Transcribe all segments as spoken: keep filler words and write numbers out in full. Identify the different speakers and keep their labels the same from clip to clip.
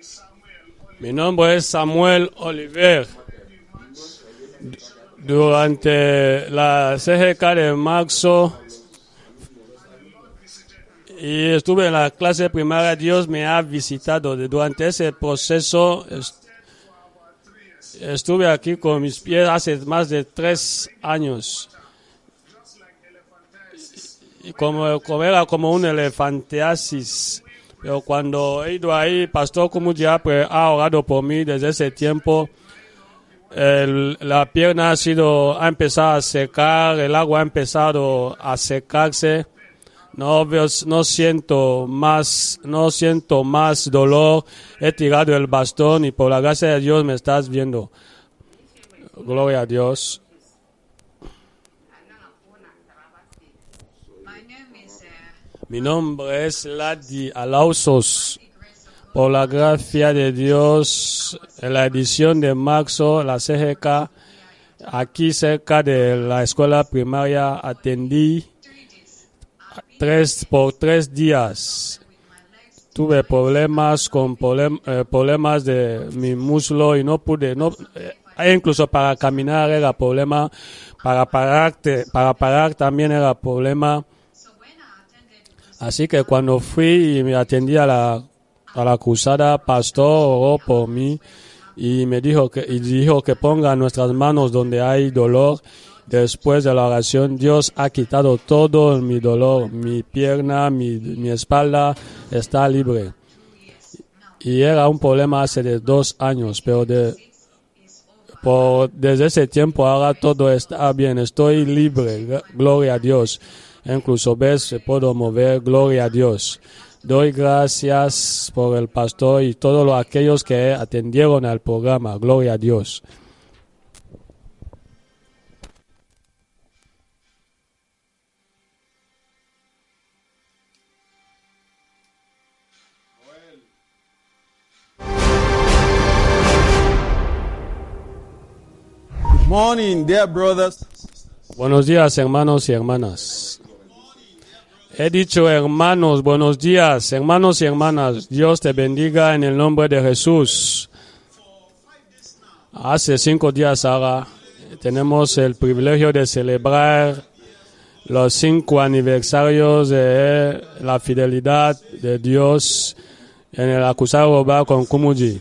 Speaker 1: Mi nombre es Samuel Oliver. Durante la C G K de marzo y estuve en la clase primaria, Dios me ha visitado. Durante ese proceso estuve aquí con mis pies hace más de tres años. Y como, como era como un elefantiasis. Pero cuando he ido ahí, Pastor Kumuji ha orado por mí desde ese tiempo. El, la pierna ha sido, ha empezado a secar, el agua ha empezado a secarse. No veo, no siento más, no siento más dolor. He tirado el bastón y por la gracia de Dios me estás viendo. Gloria a Dios. Mi nombre es Ladi Alausos. Por la gracia de Dios, en la edición de marzo, la C G K, aquí cerca de la escuela primaria, atendí tres, por tres días. Tuve problemas con problem, eh, problemas de mi muslo y no pude, no, eh, incluso para caminar era problema, para parar, para parar también era problema. Así que cuando fui y me atendí a la a la cruzada, pastor oró por mí y me dijo que y dijo que ponga nuestras manos donde hay dolor. Después de la oración, Dios ha quitado todo mi dolor, mi pierna, mi, mi espalda está libre. Y era un problema hace de dos años, pero de, por, desde ese tiempo ahora todo está bien, estoy libre, gloria a Dios. Incluso ves, puedo mover, gloria a Dios. Doy gracias por el pastor y todos los, aquellos que atendieron al programa. Gloria a Dios.
Speaker 2: Good morning, dear brothers.
Speaker 1: Buenos días, hermanos y hermanas. He dicho hermanos, buenos días, hermanos y hermanas. Dios te bendiga en el nombre de Jesús. Hace cinco días ahora tenemos el privilegio de celebrar los cinco aniversarios de la fidelidad de Dios en el acusado global con Kumuji.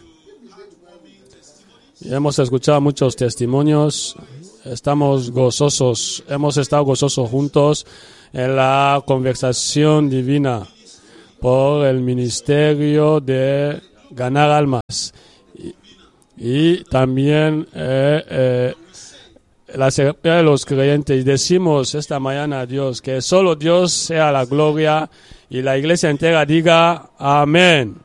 Speaker 1: Y hemos escuchado muchos testimonios. Estamos gozosos, hemos estado gozosos juntos en la conversación divina por el ministerio de ganar almas y, y también eh, eh, la seguridad de los creyentes. Y decimos esta mañana a Dios que solo Dios sea la gloria y la iglesia entera diga amén.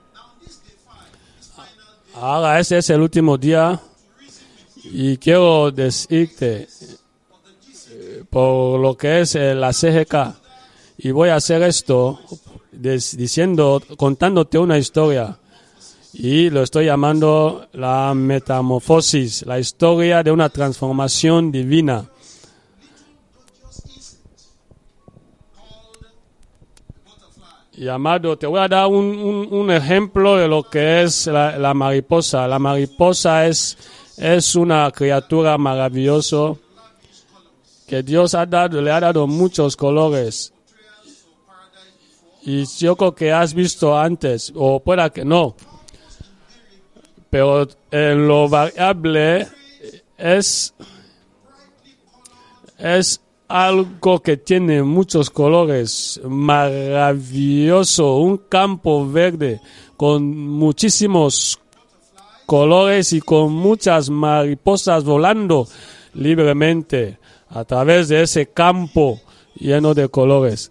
Speaker 1: Ahora ese es el último día y quiero decirte por lo que es eh, la C G K, y voy a hacer esto des, diciendo, contándote una historia, y lo estoy llamando la metamorfosis, la historia de una transformación divina. Y amado, te voy a dar un, un, un ejemplo de lo que es la, la mariposa. La mariposa es, es una criatura maravillosa que Dios ha dado, le ha dado muchos colores. Y yo creo que has visto antes, o pueda que no. Pero en lo variable es, es algo que tiene muchos colores, maravilloso, un campo verde con muchísimos colores y con muchas mariposas volando libremente a través de ese campo lleno de colores.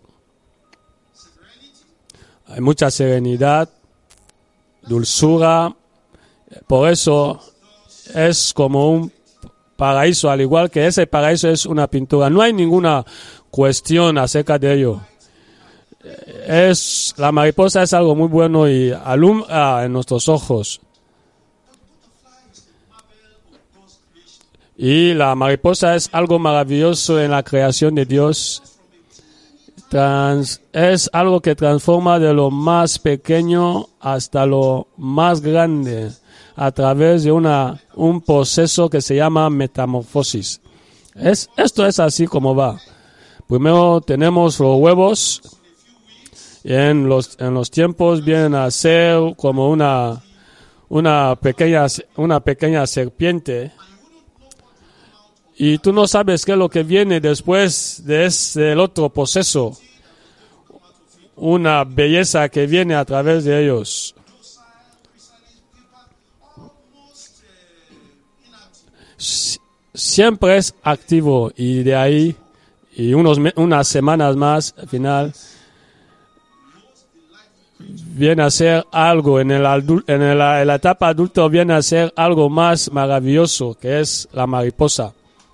Speaker 1: Hay mucha serenidad, dulzura, por eso es como un paraíso, al igual que ese paraíso es una pintura. No hay ninguna cuestión acerca de ello. Es, la mariposa es algo muy bueno y alumbra en nuestros ojos. Y la mariposa es algo maravilloso en la creación de Dios. trans, es algo que transforma de lo más pequeño hasta lo más grande a través de una, un proceso que se llama metamorfosis. Es, esto es así como va. Primero tenemos los huevos. Y en los, en los tiempos vienen a ser como una, una, pequeña, una pequeña serpiente. Y tú no sabes qué es lo que viene después de ese el otro proceso. Una belleza que viene a través de ellos. Siempre es activo y de ahí, y unos, unas semanas más, al final, viene a ser algo, en, el adul, en, el, en la etapa adulta viene a ser algo más maravilloso, que es la mariposa.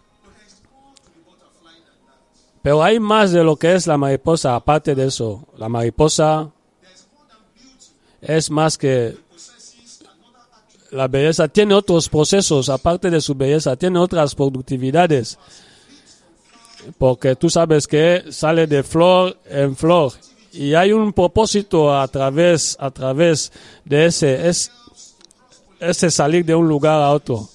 Speaker 1: Pero hay más de lo que es la mariposa, aparte de eso. La mariposa es más que la belleza, tiene otros procesos, aparte de su belleza, tiene otras productividades. Porque tú sabes que sale de flor en flor. Y hay un propósito a través, a través de ese, es, ese salir de un lugar a otro.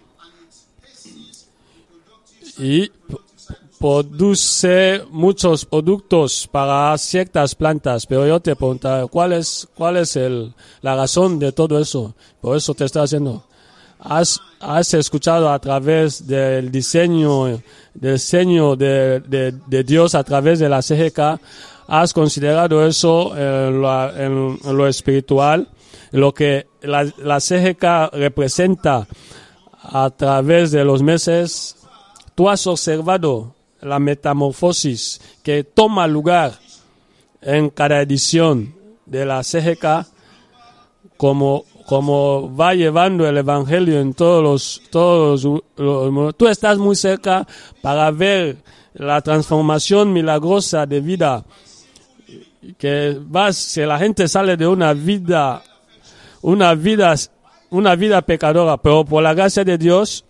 Speaker 1: Y produce muchos productos para ciertas plantas. Pero yo te pregunto, ¿cuál es, cuál es el, la razón de todo eso? Por eso te estoy haciendo. ¿Has, has escuchado a través del diseño, del diseño de, de, de Dios a través de la C G K? ¿Has considerado eso en lo, en, en lo espiritual? Lo que la, la C G K representa a través de los meses. ¿Tú has observado la metamorfosis que toma lugar en cada edición de la C G K? Como, como va llevando el Evangelio en todos los, todos los, los... Tú estás muy cerca para ver la transformación milagrosa de vida. Que vas, si la gente sale de una vida, una vida, una vida pecadora, pero por la gracia de Dios,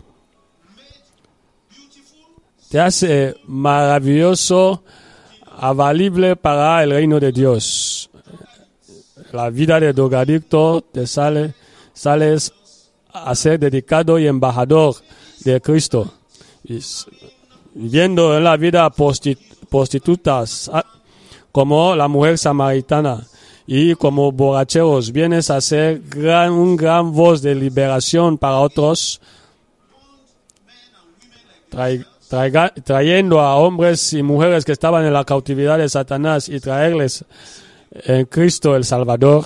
Speaker 1: te hace maravilloso, avalible para el reino de Dios. La vida de drogadicto te sale, sales a ser dedicado y embajador de Cristo. Y, viviendo en la vida postit, prostitutas, como la mujer samaritana, y como borracheros, vienes a ser gran, un gran voz de liberación para otros, Trae, traiga, trayendo a hombres y mujeres que estaban en la cautividad de Satanás y traerles en Cristo el Salvador.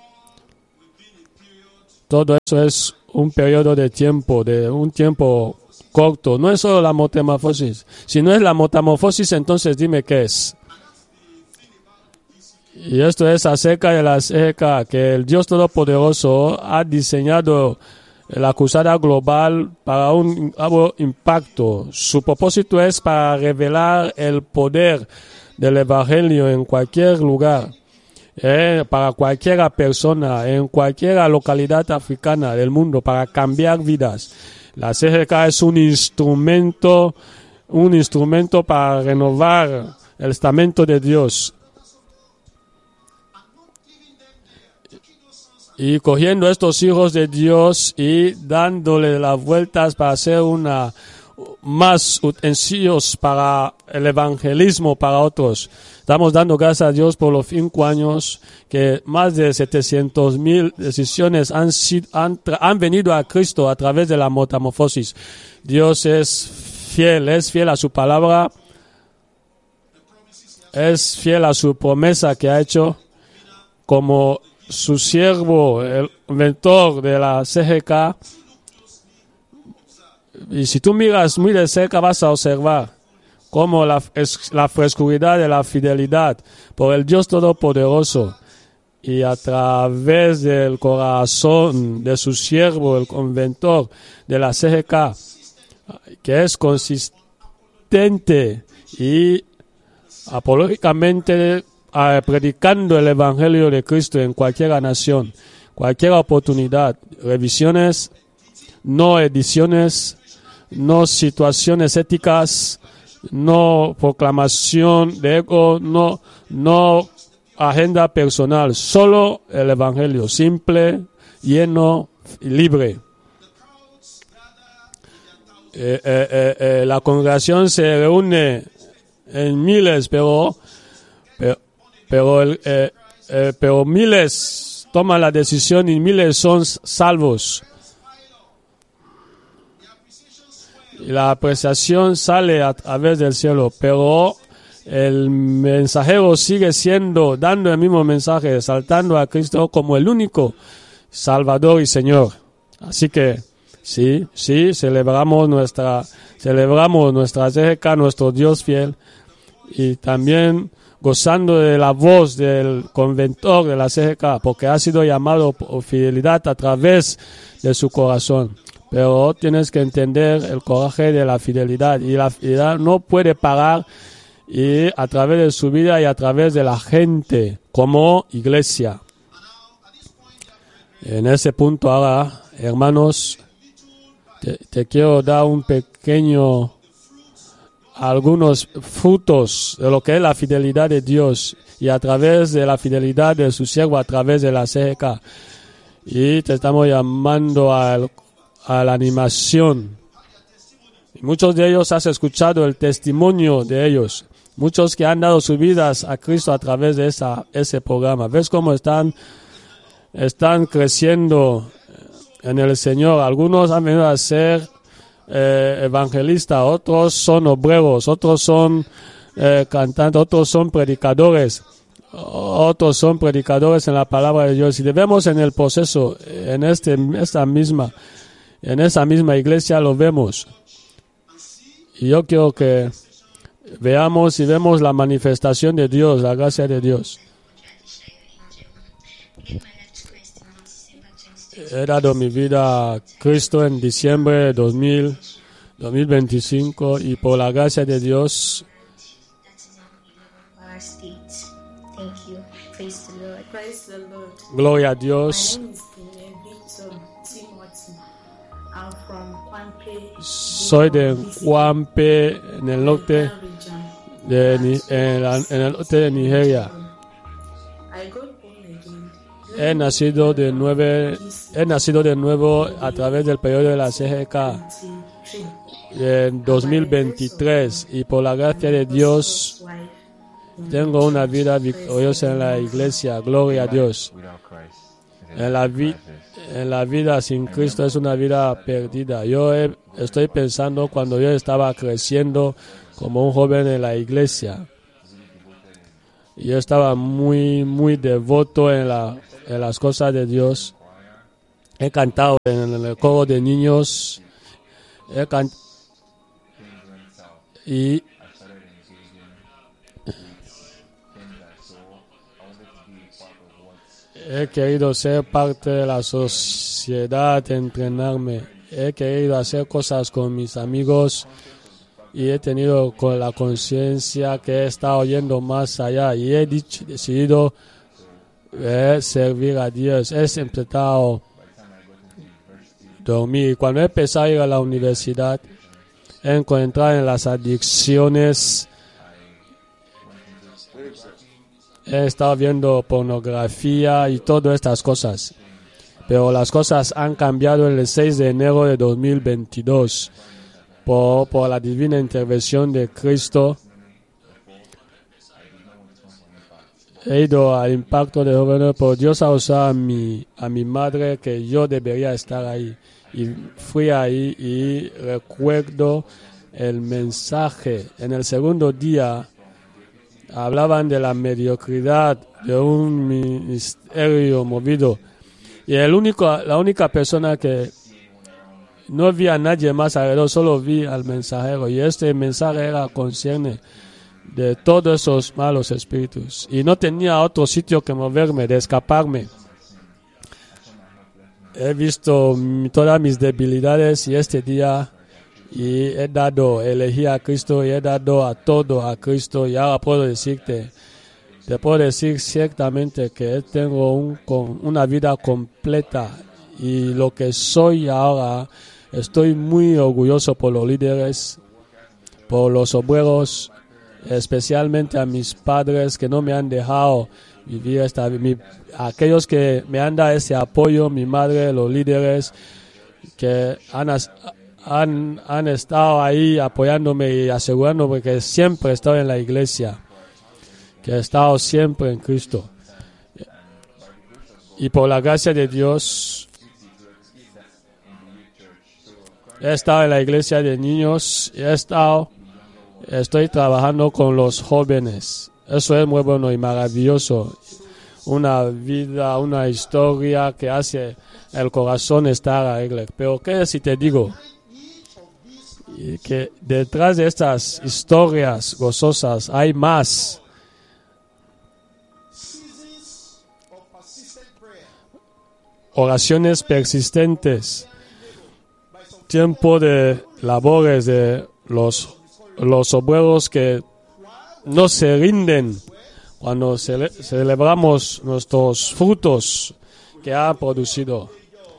Speaker 1: Todo eso es un periodo de tiempo, de un tiempo corto. No es solo la metamorfosis. Si no es la metamorfosis, entonces dime qué es. Y esto es acerca de la C G K, que el Dios Todopoderoso ha diseñado la cruzada global para un nuevo impacto. Su propósito es para revelar el poder del Evangelio en cualquier lugar, eh, para cualquier persona, en cualquier localidad africana del mundo, para cambiar vidas. La C G K es un instrumento, un instrumento para renovar el testamento de Dios. Y cogiendo estos hijos de Dios y dándole las vueltas para hacer una más utensilios para el evangelismo para otros. Estamos dando gracias a Dios por los cinco años que más de setecientos mil decisiones han, han, han venido a Cristo a través de la metamorfosis. Dios es fiel, es fiel a su palabra, es fiel a su promesa que ha hecho como su siervo, el inventor de la C G K. Y si tú miras muy de cerca vas a observar cómo la, es, la frescuridad de la fidelidad por el Dios Todopoderoso y a través del corazón de su siervo, el inventor de la C G K, que es consistente y apológicamente Uh, predicando el Evangelio de Cristo en cualquier nación, cualquier oportunidad, revisiones, no ediciones, no situaciones éticas, no proclamación de ego, no, no agenda personal, solo el evangelio, simple, lleno y libre. Eh, eh, eh, eh, la congregación se reúne en miles, pero, pero, pero, el, eh, eh, pero miles toman la decisión y miles son salvos. Y la apreciación sale a través del cielo, pero el mensajero sigue siendo, dando el mismo mensaje, saltando a Cristo como el único Salvador y Señor. Así que sí, sí, celebramos nuestra, celebramos nuestra C G K, nuestro Dios fiel, y también gozando de la voz del conventor de la C G K, porque ha sido llamado por fidelidad a través de su corazón. Pero tienes que entender el coraje de la fidelidad, y la fidelidad no puede parar, y a través de su vida y a través de la gente como iglesia. En ese punto ahora, hermanos, te, te quiero dar un pequeño, algunos frutos de lo que es la fidelidad de Dios, y a través de la fidelidad de su siervo, a través de la C G K. Y te estamos llamando al a la animación. Y muchos de ellos has escuchado el testimonio de ellos. Muchos que han dado sus vidas a Cristo a través de esa, ese programa. ¿Ves cómo están, están creciendo en el Señor? Algunos han venido a ser eh, evangelistas, otros son obreros, otros son eh, cantantes, otros son predicadores. Otros son predicadores en la palabra de Dios. Y debemos en el proceso, en este, esta misma En esa misma iglesia lo vemos. Y yo quiero que veamos y vemos la manifestación de Dios, la gracia de Dios. He dado mi vida a Cristo en diciembre de dos mil veinticinco, y por la gracia de Dios, gloria a Dios. Soy de Huampe, en el norte de, en, la, en el norte de Nigeria. He nacido de nueve, he nacido de nuevo a través del periodo de la C G K en dos mil veintitrés, y por la gracia de Dios tengo una vida victoriosa en la iglesia. Gloria a Dios. En la, vi, en la vida sin Cristo es una vida perdida. Yo he, estoy pensando cuando yo estaba creciendo como un joven en la iglesia. Yo estaba muy, muy devoto en, la, en las cosas de Dios. He cantado en el coro de niños. He can... Y he querido ser parte de la sociedad, entrenarme. He querido hacer cosas con mis amigos, y he tenido con la conciencia que he estado yendo más allá, y he dicho, decidido eh, servir a Dios. He empezado a dormir. Cuando he empezado a ir a la universidad, he encontrado en las adicciones. He estado viendo pornografía y todas estas cosas. Pero las cosas han cambiado el seis de enero de dos mil veintidós. Por, por la divina intervención de Cristo. He ido al impacto de jóvenes, pero Dios ha usado a mi, a mi madre, que yo debería estar ahí. Y fui ahí y recuerdo el mensaje. En el segundo día hablaban de la mediocridad de un ministerio movido, y el único, la única persona que no vi a nadie más alrededor, solo vi al mensajero, y este mensaje era concierne de todos esos malos espíritus, y no tenía otro sitio que moverme, de escaparme. He visto todas mis debilidades, y este día y he dado, elegí a Cristo, y he dado a todo a Cristo, y ahora puedo decirte, te puedo decir ciertamente que tengo un, una vida completa, y lo que soy ahora, estoy muy orgulloso por los líderes, por los obreros, especialmente a mis padres que no me han dejado vivir esta mi, aquellos que me han dado ese apoyo, mi madre, los líderes que han, han, han estado ahí apoyándome y asegurándome que siempre he estado en la iglesia, que he estado siempre en Cristo. Y por la gracia de Dios, he estado en la iglesia de niños, he estado, estoy trabajando con los jóvenes. Eso es muy bueno y maravilloso. Una vida, una historia que hace el corazón estar alegre. Pero ¿qué si te digo? Que detrás de estas historias gozosas hay más. Oraciones persistentes, tiempo de labores de los, los obreros que no se rinden cuando cele, celebramos nuestros frutos que ha producido.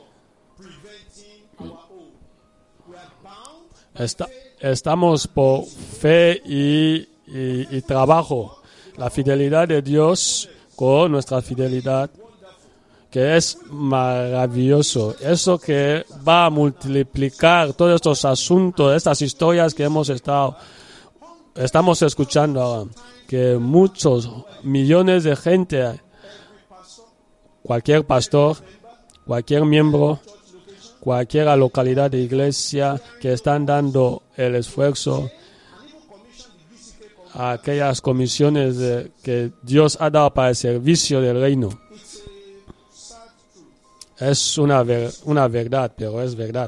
Speaker 1: Está, estamos por fe y, y, y trabajo. La fidelidad de Dios con nuestra fidelidad, que es maravilloso. Eso que va a multiplicar todos estos asuntos, estas historias que hemos estado, estamos escuchando ahora. Que muchos, millones de gente, cualquier pastor, cualquier miembro, cualquier localidad de iglesia que están dando el esfuerzo a aquellas comisiones de, que Dios ha dado para el servicio del reino. Es una, ver, una verdad, pero es verdad.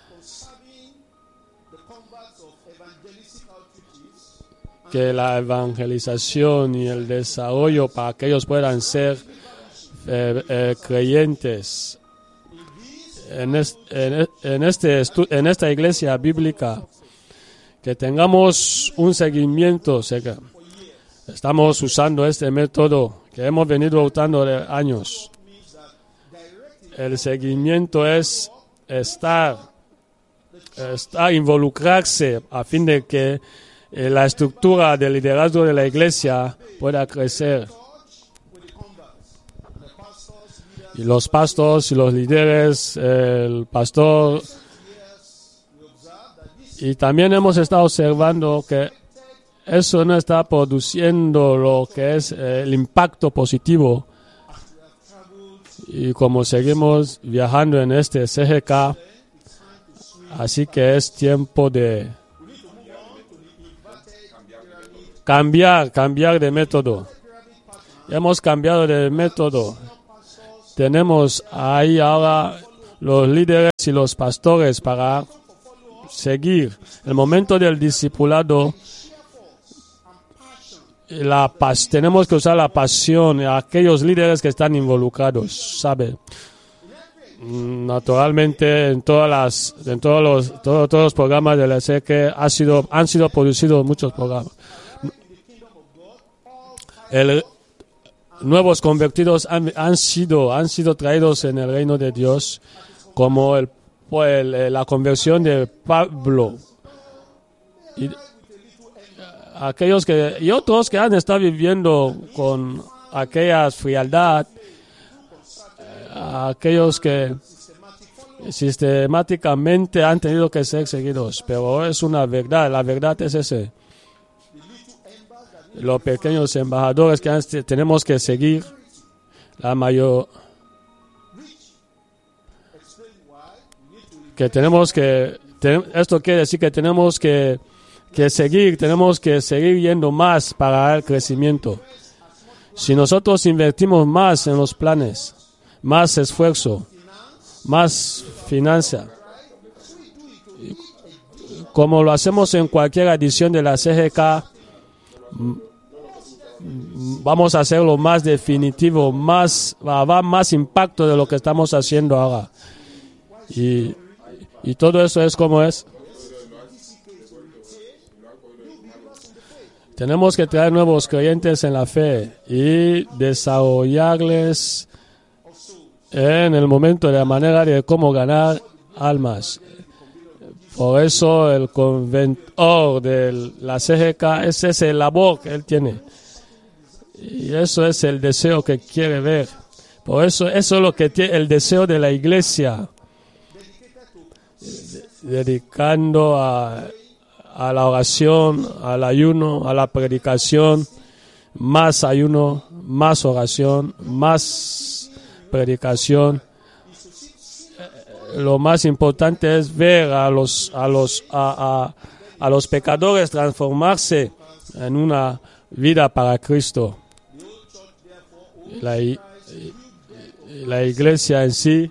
Speaker 1: Que la evangelización y el desarrollo para que ellos puedan ser eh, eh, creyentes en, es, en, en, este estu, en esta iglesia bíblica, que tengamos un seguimiento. Estamos usando este método que hemos venido usando de años. El seguimiento es estar, estar, involucrarse a fin de que eh, la estructura del liderazgo de la iglesia pueda crecer. Y los pastores y los líderes, el pastor. Y también hemos estado observando que eso no está produciendo lo que es eh, el impacto positivo. Y como seguimos viajando en este C G K, así que es tiempo de cambiar, cambiar de método. Hemos cambiado de método. Tenemos ahí ahora los líderes y los pastores para seguir. El momento del discipulado, la paz, tenemos que usar la pasión a aquellos líderes que están involucrados, ¿sabe? Naturalmente, en todas las, en todos los, todos, todos los programas de la C que ha sido, han sido producidos muchos programas. El, nuevos convertidos han, han sido, han sido traídos en el reino de Dios, como el, el la conversión de Pablo. Y, aquellos que y otros que han estado viviendo con aquella frialdad, aquellos que sistemáticamente han tenido que ser seguidos, pero es una verdad, la verdad es ese. Los pequeños embajadores que han, tenemos que seguir, la mayor, que tenemos que, ten, esto quiere decir que tenemos que que seguir, tenemos que seguir yendo más para el crecimiento. Si nosotros invertimos más en los planes, más esfuerzo, más finanza, como lo hacemos en cualquier edición de la C G K, vamos a hacerlo más definitivo, más, va a haber más impacto de lo que estamos haciendo ahora. Y, y todo eso es como es. Tenemos que traer nuevos creyentes en la fe y desarrollarles en el momento de la manera de cómo ganar almas. Por eso el conventor de la C G K es ese labor que él tiene. Y eso es el deseo que quiere ver. Por eso, eso es lo que tiene el deseo de la iglesia. Dedicando a, a la oración, al ayuno, a la predicación. Más ayuno, más oración, más predicación. Lo más importante es ver a los a los a, a, a los pecadores transformarse en una vida para Cristo. La, la iglesia en sí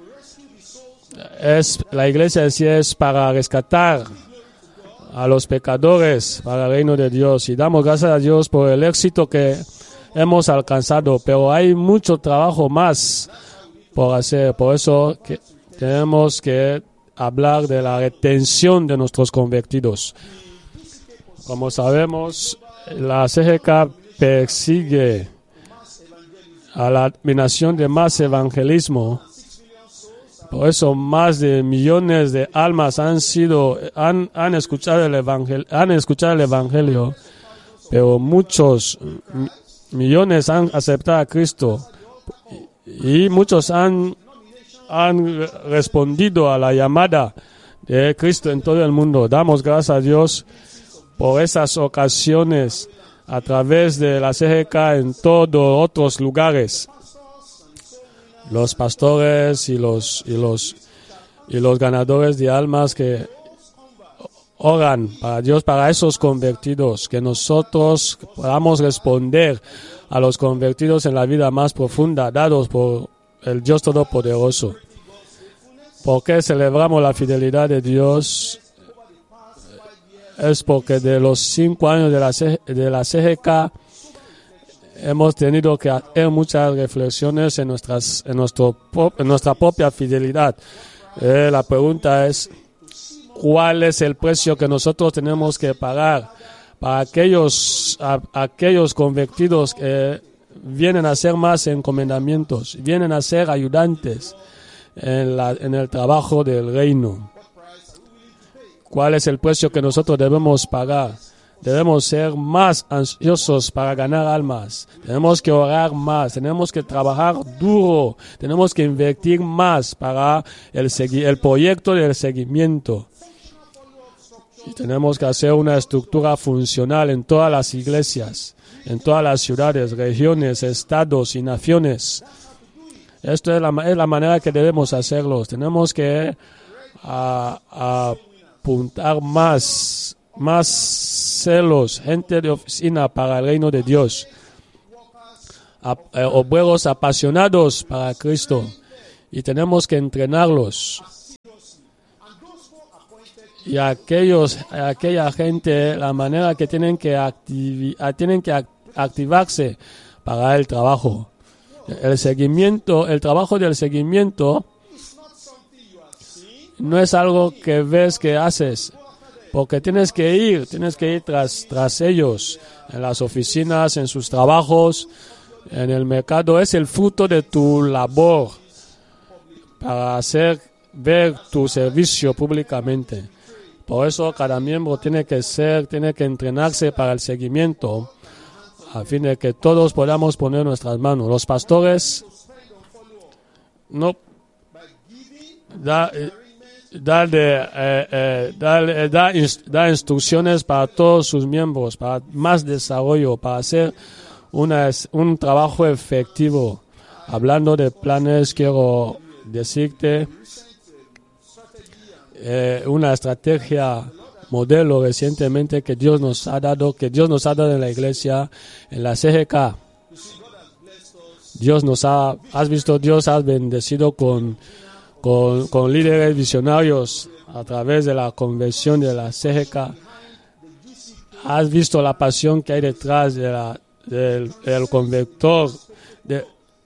Speaker 1: es la iglesia en sí es para rescatar a los pecadores para el reino de Dios, y damos gracias a Dios por el éxito que hemos alcanzado, pero hay mucho trabajo más por hacer. Por eso que tenemos que hablar de la retención de nuestros convertidos. Como sabemos, la C G K persigue a la admiración de más evangelismo. Por eso más de millones de almas han sido han, han escuchado el evangelio, han escuchado el evangelio, pero muchos m- millones han aceptado a Cristo y muchos han han respondido a la llamada de Cristo en todo el mundo. Damos gracias a Dios por esas ocasiones a través de la C G K en todos otros lugares. Los pastores y los y los y los ganadores de almas que oran para Dios, para esos convertidos, que nosotros podamos responder a los convertidos en la vida más profunda, dados por el Dios Todopoderoso. ¿Por qué celebramos la fidelidad de Dios? Es porque de los cinco años de la, C- de la C G K hemos tenido que hacer muchas reflexiones en, nuestras, en, nuestro, en nuestra propia fidelidad. Eh, la pregunta es, ¿cuál es el precio que nosotros tenemos que pagar para aquellos, a, aquellos convertidos que vienen a ser más encomendamientos, vienen a ser ayudantes en, la, en el trabajo del reino? ¿Cuál es el precio que nosotros debemos pagar? Debemos ser más ansiosos para ganar almas. Tenemos que orar más. Tenemos que trabajar duro. Tenemos que invertir más para el, segui- el proyecto del seguimiento. Y tenemos que hacer una estructura funcional en todas las iglesias, en todas las ciudades, regiones, estados y naciones. Esto es la, es la manera que debemos hacerlo. Tenemos que a, a apuntar más más celos, gente de oficina para el reino de Dios, a, eh, obreros apasionados para Cristo, y tenemos que entrenarlos. Y aquellos, aquella gente, la manera que tienen que, activi, tienen que activarse para el trabajo. El seguimiento, el trabajo del seguimiento no es algo que ves que haces, porque tienes que ir, tienes que ir tras, tras ellos, en las oficinas, en sus trabajos, en el mercado. Es el fruto de tu labor para hacer ver tu servicio públicamente. Por eso cada miembro tiene que ser, tiene que entrenarse para el seguimiento, a fin de que todos podamos poner nuestras manos. Los pastores no da, da, de, eh, eh, da, eh, da, inst, da instrucciones para todos sus miembros, para más desarrollo, para hacer una, un trabajo efectivo. Hablando de planes, quiero decirte eh, una estrategia modelo recientemente que Dios nos ha dado, que Dios nos ha dado en la iglesia, en la C G K. Dios nos ha, has visto, Dios ha bendecido con, con, con líderes visionarios a través de la convención de la C G K. Has visto la pasión que hay detrás de la, del, del convector, de,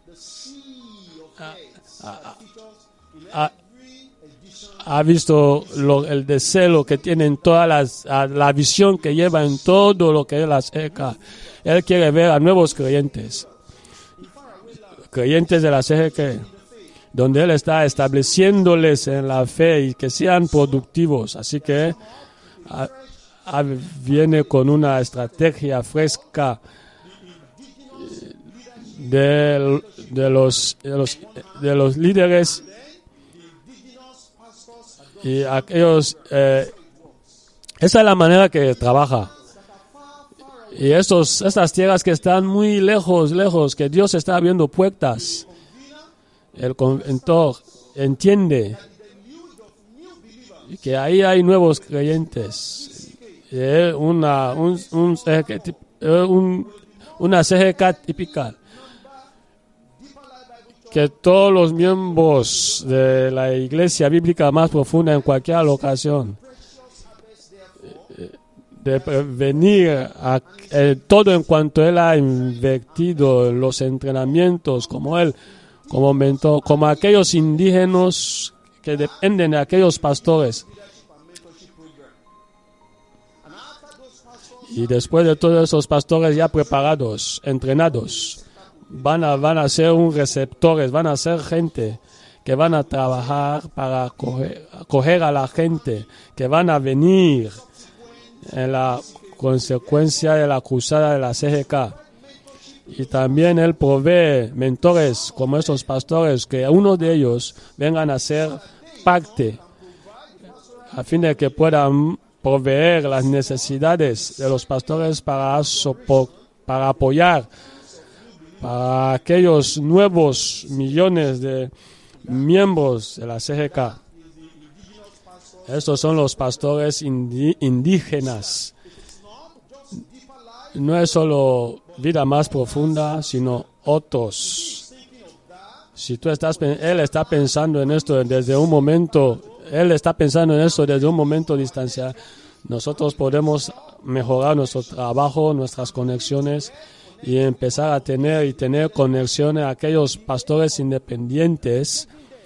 Speaker 1: a, a, a, ha visto lo, el deseo que tiene en todas las, a, la visión que lleva en todo lo que es la C G K. Él quiere ver a nuevos creyentes, creyentes de la C G K, donde Él está estableciéndoles en la fe y que sean productivos. Así que a, a, viene con una estrategia fresca de, de, los, de, los, de los líderes y aquellos. Eh, esa es la manera que trabaja. Y estos, estas tierras que están muy lejos, lejos, que Dios está abriendo puertas. El conventor entiende que ahí hay nuevos creyentes. Eh, una, un, un, un, una C G K típica. Que todos los miembros de la iglesia bíblica más profunda en cualquier ocasión de venir a eh, todo en cuanto él ha invertido en los entrenamientos, como él, como mentor, como aquellos indígenas que dependen de aquellos pastores. Y después de todos esos pastores ya preparados, entrenados, van a, van a ser un receptores, van a ser gente que van a trabajar para coger, coger a la gente, que van a venir en la consecuencia de la cruzada de la C G K. Y también él provee mentores como estos pastores, que uno de ellos vengan a ser parte, a fin de que puedan proveer las necesidades de los pastores para, sopor- para apoyar para aquellos nuevos millones de miembros de la C G K. Estos son los pastores indi- indígenas. No es solo vida más profunda, sino otros. Si tú estás, él está pensando en esto desde un momento, él está pensando en esto desde un momento de distancia. Nosotros podemos mejorar nuestro trabajo, nuestras conexiones y empezar a tener y tener conexiones a aquellos pastores independientes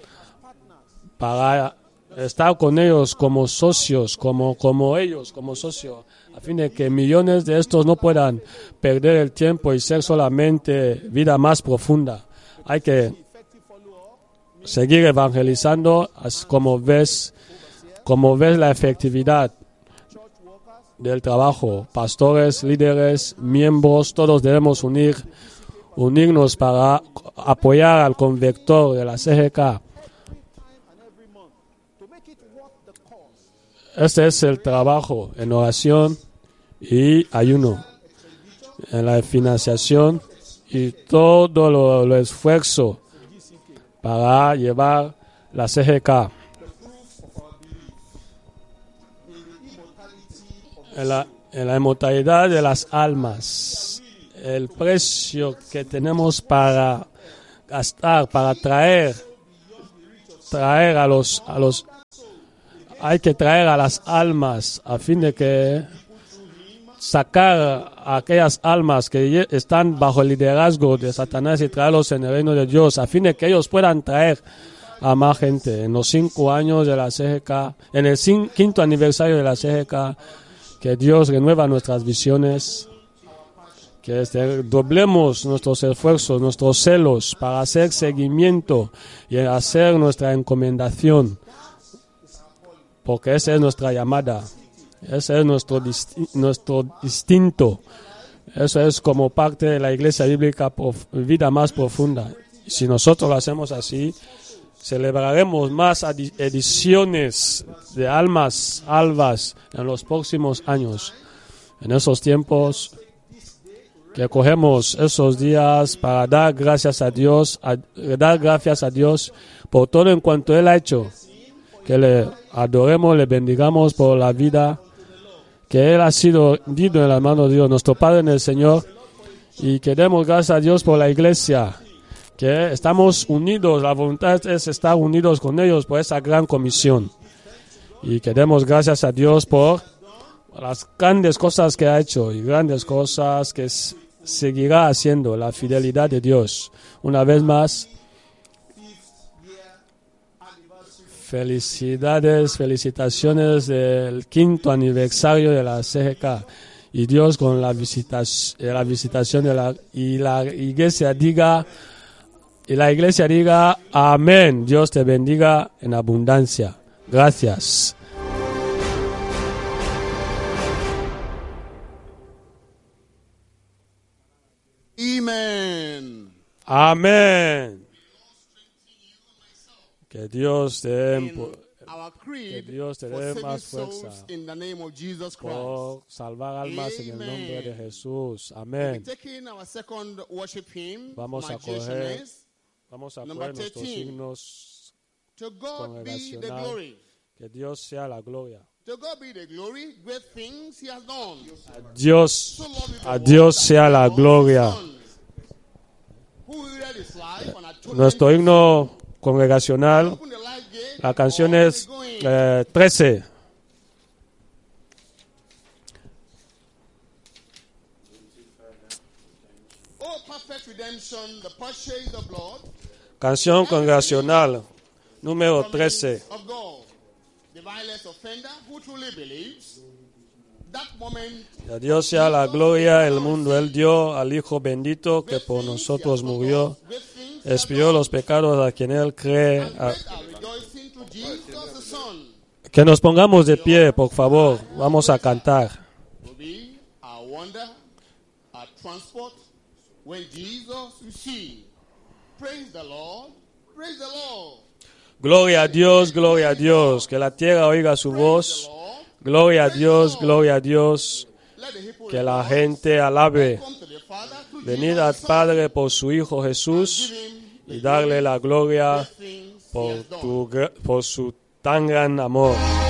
Speaker 1: para estar con ellos como socios, como, como ellos, como socios, a fin de que millones de estos no puedan perder el tiempo y ser solamente vida más profunda. Hay que seguir evangelizando, como ves, como ves la efectividad del trabajo. Pastores, líderes, miembros, todos debemos unir, unirnos para apoyar al convector de la C G K. Este es el trabajo en oración y ayuno, en la financiación y todo lo, lo esfuerzo para llevar la C G K. En la, en la inmortalidad de las almas, el precio que tenemos para gastar, para traer, traer a los, a los hay que traer a las almas a fin de que sacar a aquellas almas que están bajo el liderazgo de Satanás y traerlos en el reino de Dios, a fin de que ellos puedan traer a más gente. En los cinco años de la C G K, en el cin- quinto aniversario de la C G K, que Dios renueva nuestras visiones, que este, doblemos nuestros esfuerzos, nuestros celos para hacer seguimiento y hacer nuestra encomendación, porque esa es nuestra llamada, ese es nuestro, disti- nuestro distinto. Eso es como parte de la iglesia bíblica, prof- vida más profunda. Y si nosotros lo hacemos así, celebraremos más adi- ediciones de almas albas en los próximos años. En esos tiempos que cogemos esos días para dar gracias a Dios, a, dar gracias a Dios por todo en cuanto Él ha hecho. Que le adoremos, le bendigamos por la vida que Él ha sido digno en la mano de Dios, nuestro Padre en el Señor, y que demos gracias a Dios por la iglesia, que estamos unidos, la voluntad es estar unidos con ellos por esa gran comisión, y que demos gracias a Dios por las grandes cosas que ha hecho y grandes cosas que s- seguirá haciendo, la fidelidad de Dios. Una vez más, felicidades, felicitaciones del quinto aniversario de la C G K. Y Dios con la, visita, la visitación de la, y la iglesia diga Y la iglesia diga amén. Dios te bendiga en abundancia. Gracias.
Speaker 2: Amen.
Speaker 1: Amén. Que Dios te dé
Speaker 2: In
Speaker 1: empu-
Speaker 2: our
Speaker 1: que
Speaker 2: creed
Speaker 1: Dios te
Speaker 2: for
Speaker 1: dé
Speaker 2: saving
Speaker 1: más
Speaker 2: souls
Speaker 1: fuerza
Speaker 2: in the name of Jesus Christ.
Speaker 1: por salvar almas en el nombre de
Speaker 2: Amen.
Speaker 1: Jesús.
Speaker 2: We'll
Speaker 1: Amén.
Speaker 2: be taking our second worship hymn.
Speaker 1: Vamos
Speaker 2: My
Speaker 1: a coger-
Speaker 2: Jason is,
Speaker 1: Vamos a
Speaker 2: Number
Speaker 1: coger nuestros
Speaker 2: thirteen.
Speaker 1: signos.
Speaker 2: To God be the
Speaker 1: Congregacional.
Speaker 2: glory.
Speaker 1: Que Dios sea la gloria.
Speaker 2: To God be the glory. Great things he has done.
Speaker 1: Dios,
Speaker 2: So lovely the
Speaker 1: a
Speaker 2: world
Speaker 1: Dios
Speaker 2: that
Speaker 1: sea la
Speaker 2: he lost
Speaker 1: gloria.
Speaker 2: his son, who yielded his life on atonement
Speaker 1: Nuestro himno congregacional,
Speaker 2: open the life gate
Speaker 1: la
Speaker 2: and
Speaker 1: canción
Speaker 2: all
Speaker 1: es
Speaker 2: the going.
Speaker 1: eh, trece.
Speaker 2: Oh, perfect redemption, the purchase of blood
Speaker 1: Canción congregacional número trece.
Speaker 2: of God. The vilest offender who truly believes. That moment,
Speaker 1: A Dios sea la gloria, el mundo Él dio al Hijo bendito que por nosotros murió,
Speaker 2: great things
Speaker 1: expió los pecados a quien Él cree.
Speaker 2: and
Speaker 1: A-
Speaker 2: great are rejoicing to Jesus the Son.
Speaker 1: Que nos pongamos de pie, por favor. Vamos a cantar.
Speaker 2: Will be our wonder, our transport when Jesus we see. Praise the Lord, praise the Lord,
Speaker 1: Gloria a Dios, gloria a Dios. Que la tierra oiga su
Speaker 2: praise the
Speaker 1: voz.
Speaker 2: Lord.
Speaker 1: Gloria a Dios, gloria a Dios.
Speaker 2: Let the people
Speaker 1: Que la
Speaker 2: rejoice.
Speaker 1: gente alabe.
Speaker 2: Come to the Father, to
Speaker 1: Venid
Speaker 2: Jesus
Speaker 1: al
Speaker 2: the Son,
Speaker 1: Padre por su Hijo
Speaker 2: and
Speaker 1: Jesús
Speaker 2: give him the
Speaker 1: y darle la gloria
Speaker 2: great things he
Speaker 1: por,
Speaker 2: has done.
Speaker 1: tu gra- por su tan gran amor.